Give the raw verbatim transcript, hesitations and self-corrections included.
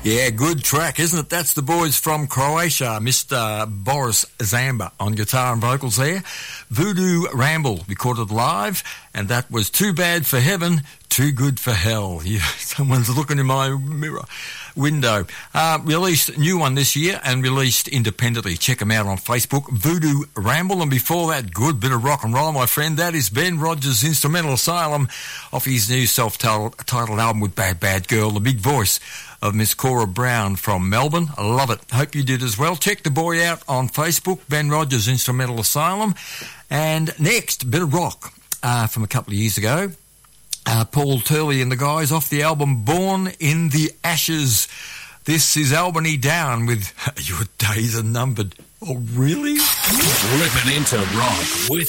Yeah, good track, isn't it? That's the boys from Croatia, Mister Boris Zamba on guitar and vocals there. Voodoo Ramble recorded live, and that was Too Bad for Heaven, Too Good for Hell. Yeah, someone's looking in my mirror window. Uh, released a new one this year and released independently. Check them out on Facebook, Voodoo Ramble. And before that, good bit of rock and roll, my friend. That is Ben Rogers' Instrumental Asylum off his new self-titled album with Bad Bad Girl, the big voice of Miss Cora Brown from Melbourne. I love it. Hope you did as well. Check the boy out on Facebook, Ben Rogers' Instrumental Asylum. And next, bit of rock uh, from a couple of years ago. Uh, Paul Turley and the guys off the album Born in the Ashes. This is Albany Down with Your Days Are Numbered. Oh, really? Ripping into rock with